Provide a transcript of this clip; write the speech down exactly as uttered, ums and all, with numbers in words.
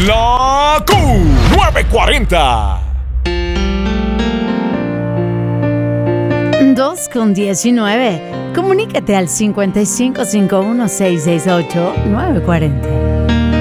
La Q nueve cuarenta. dos con diecinueve. Comunícate al cinco cinco cinco uno seis seis ocho nueve cuatro cero.